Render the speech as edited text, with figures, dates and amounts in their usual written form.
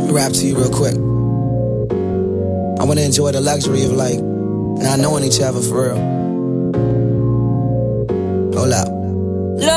Rap to you real quick. I wanna enjoy the luxury of like not knowing each other for real.